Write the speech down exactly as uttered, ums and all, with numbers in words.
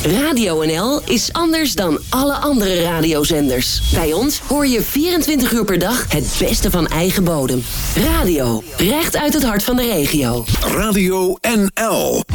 Radio N L is anders dan alle andere radiozenders. Bij ons hoor je vierentwintig uur per dag het beste van eigen bodem. Radio, recht uit het hart van de regio. Radio N L.